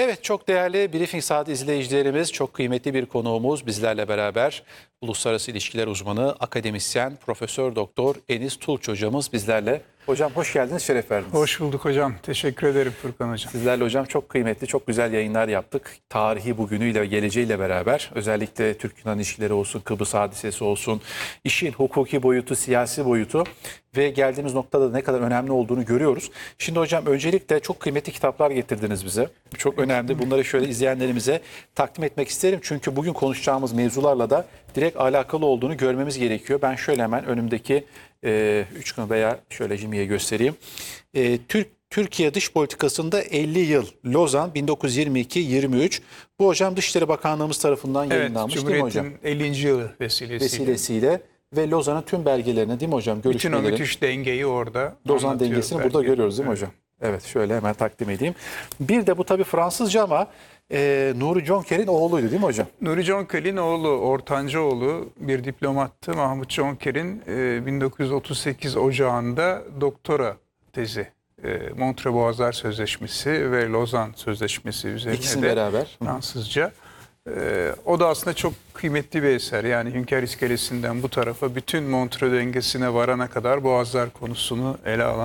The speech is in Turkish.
Evet, çok değerli Briefing Saat izleyicilerimiz, çok kıymetli bir konuğumuz bizlerle beraber. Uluslararası İlişkiler Uzmanı, akademisyen, Profesör Doktor Enis Tulç hocamız bizlerle. Hocam hoş geldiniz, şeref verdiniz. Hoş bulduk hocam. Teşekkür ederim Furkan hocam. Sizlerle hocam çok kıymetli, çok güzel yayınlar yaptık. Tarihi bugünüyle, geleceğiyle beraber özellikle Türk-Yunan ilişkileri olsun, Kıbrıs hadisesi olsun, işin hukuki boyutu, siyasi boyutu ve geldiğimiz noktada ne kadar önemli olduğunu görüyoruz. Şimdi hocam öncelikle çok kıymetli kitaplar getirdiniz bize. Çok önemli. Bunları şöyle izleyenlerimize takdim etmek isterim. Çünkü bugün konuşacağımız mevzularla da direkt alakalı olduğunu görmemiz gerekiyor. Ben şöyle hemen önümdeki üçgen veya şöyle jimiye göstereyim. Türkiye dış politikasında 50 yıl, Lozan 1922-23. Bu hocam Dışişleri Bakanlığımız tarafından yayınlanmış değil mi hocam? Cumhuriyet'in 50. yılı vesilesiyle. Ve Lozan'ın tüm belgelerini değil mi hocam? Bütün o Görüşmelerin, müthiş dengeyi orada Lozan anlatıyor dengesini belki. burada görüyoruz değil mi Evet. hocam? Evet, şöyle hemen takdim edeyim. Bir de bu tabii Fransızca ama Nuri Jonker'in oğluydu değil mi hocam? Nuri Jonker'in oğlu, ortancaoğlu bir diplomattı. Mahmut Jonker'in 1938 Ocağı'nda doktora tezi. Montreux Boğazlar Sözleşmesi ve Lozan Sözleşmesi üzerine İkisini de beraber. Fransızca. O da aslında çok kıymetli bir eser. Yani Hünkar İskelesi'nden bu tarafa bütün Montreux dengesine varana kadar Boğazlar konusunu ele alan